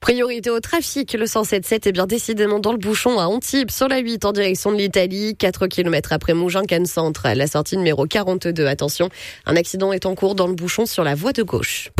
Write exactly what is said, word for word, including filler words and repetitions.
Priorité au trafic, le cent sept sept est bien décidément dans le bouchon à Antibes sur la huit en direction de l'Italie, quatre kilomètres après Mougins-Cannes Centre, la sortie numéro quarante-deux. Attention, un accident est en cours dans le bouchon sur la voie de gauche.